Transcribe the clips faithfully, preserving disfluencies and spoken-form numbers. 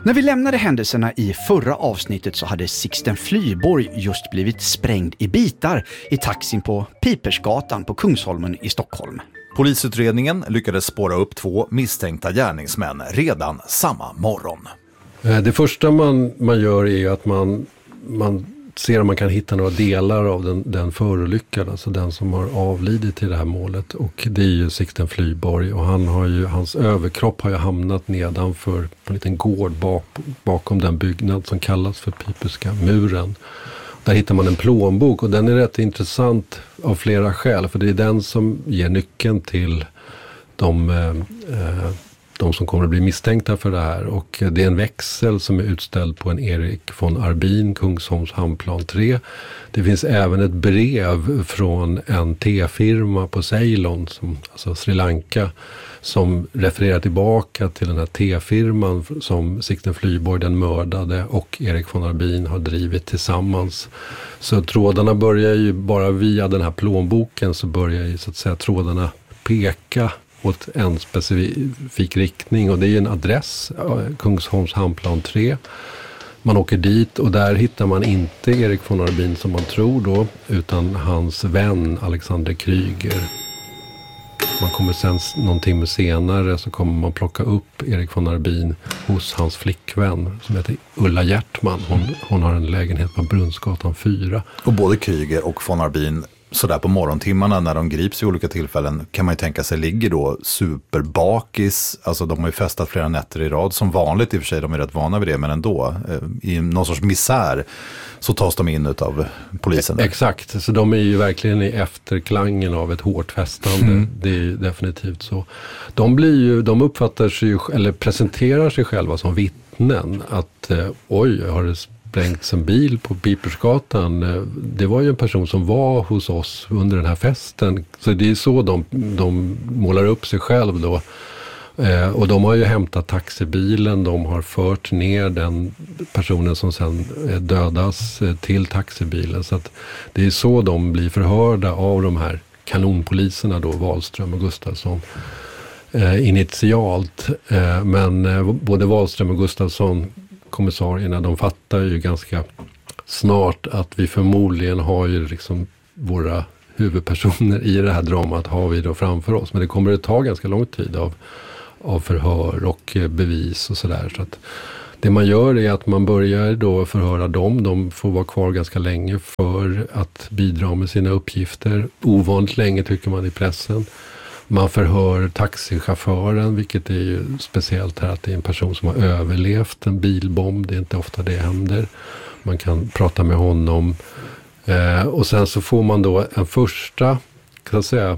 När vi lämnade händelserna i förra avsnittet så hade Sixten Flyborg just blivit sprängd i bitar i taxin på Pipersgatan på Kungsholmen i Stockholm. Polisutredningen lyckades spåra upp två misstänkta gärningsmän redan samma morgon. Det första man, man gör är att man, man ser om man kan hitta några delar av den, den förolyckade, alltså den som har avlidit i det här målet. Och det är ju Sixten Flyborg, och han har ju, hans överkropp har ju hamnat nedanför på en liten gård bak, bakom den byggnad som kallas för Piperska muren. Där hittar man en plånbok, och den är rätt intressant av flera skäl, för det är den som ger nyckeln till de, eh, de som kommer att bli misstänkta för det här. Och det är en växel som är utställd på en Erik von Arbin, Kungsholms hamnplan tre. Det finns även ett brev från en te-firma på Ceylon, som, alltså Sri Lanka, som refererar tillbaka till den här te-firman som Sixten Flyborg, den mördade, och Erik von Arbin har drivit tillsammans. Så trådarna börjar ju bara via den här plånboken, så börjar ju så att säga trådarna peka åt en specifik riktning, och det är en adress, Kungsholms hamnplan tre. Man åker dit, och där hittar man inte Erik von Arbin som man tror då, utan hans vän Alexander Kryger. Man kommer sen någon timme senare så kommer man plocka upp Erik von Arbin hos hans flickvän som heter Ulla Hjärtman. Hon, hon har en lägenhet på Brunnsgatan fyra. Och både Kryger och von Arbin, sådär på morgontimmarna när de grips i olika tillfällen, kan man ju tänka sig ligger då superbakis. Alltså de har ju festat flera nätter i rad, som vanligt i och för sig, de är rätt vana vid det, men ändå i någon sorts misär så tas de in av polisen. Exakt, så de är ju verkligen i efterklangen av ett hårt festande. Mm. Det är ju definitivt så. De blir ju, de uppfattar sig ju, eller presenterar sig själva som vittnen, att eh, oj, har det sprängts en bil på Pipersgatan. Det var ju en person som var hos oss under den här festen. Så det är så de, de målar upp sig själv då. Eh, och de har ju hämtat taxibilen, de har fört ner den personen som sen dödas eh, till taxibilen. Så att det är så de blir förhörda av de här kanonpoliserna då, Wahlström och Gustafsson. Eh, initialt. Eh, men eh, både Wahlström och Gustafsson, kommissarierna, de fattar ju ganska snart att vi förmodligen har ju liksom våra huvudpersoner i det här dramat har vi då framför oss. Men det kommer att ta ganska lång tid av, av förhör och bevis och sådär. Så att det man gör är att man börjar då förhöra dem. De får vara kvar ganska länge för att bidra med sina uppgifter. Ovanligt länge tycker man i pressen. Man förhör taxichauffören, vilket är ju speciellt här att det är en person som har överlevt en bilbomb. Det är inte ofta det händer. Man kan prata med honom. Eh, och sen så får man då en första, kan jag säga,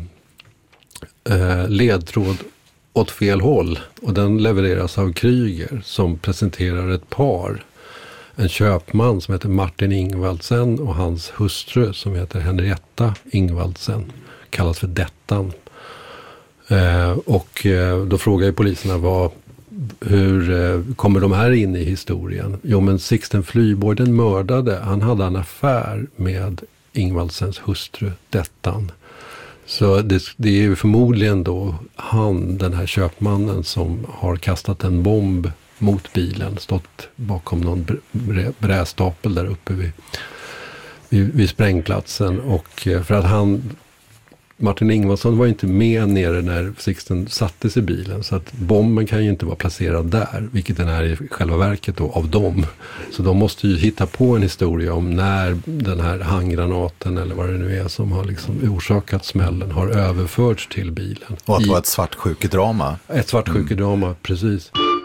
eh, ledtråd åt fel håll. Och den levereras av Kryger som presenterar ett par. En köpman som heter Martin Ingvaldsen och hans hustru som heter Henrietta Ingvaldsen. Kallas för Dettan. Eh, och eh, då frågar ju poliserna vad, hur eh, kommer de här in i historien? Jo, men Sixten Flyborg, den mördade, han hade en affär med Ingvaldsens hustru Dettan. Så det, det är ju förmodligen då han, den här köpmannen, som har kastat en bomb mot bilen, stått bakom någon brä, brästapel där uppe vid, vid, vid sprängplatsen. Och eh, för att han... Martin Ingvarsson var inte med nere när Sixten sattes i bilen, så att bomben kan ju inte vara placerad där, vilket den är i själva verket då av dem. Så de måste ju hitta på en historia om när den här handgranaten eller vad det nu är som har liksom orsakat smällen har överförts till bilen. Och att det var ett svartsjukedrama. Ett svartsjukedrama, mm. precis.